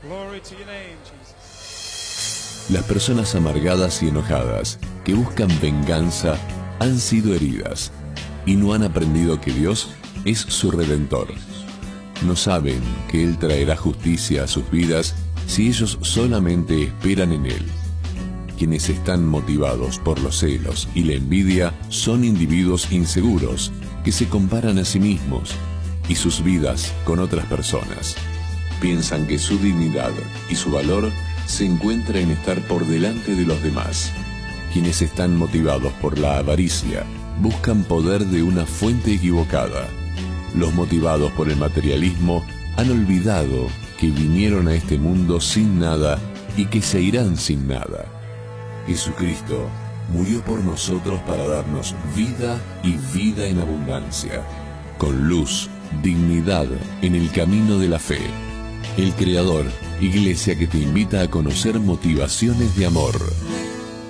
Las personas amargadas y enojadas que buscan venganza han sido heridas y no han aprendido que Dios es su Redentor. No saben que Él traerá justicia a sus vidas si ellos solamente esperan en Él. Quienes están motivados por los celos y la envidia son individuos inseguros que se comparan a sí mismos y sus vidas con otras personas. Piensan que su dignidad y su valor se encuentra en estar por delante de los demás. Quienes están motivados por la avaricia buscan poder de una fuente equivocada. Los motivados por el materialismo han olvidado que vinieron a este mundo sin nada y que se irán sin nada. Jesucristo murió por nosotros para darnos vida y vida en abundancia, con luz, dignidad en el camino de la fe. El Creador, iglesia que te invita a conocer motivaciones de amor.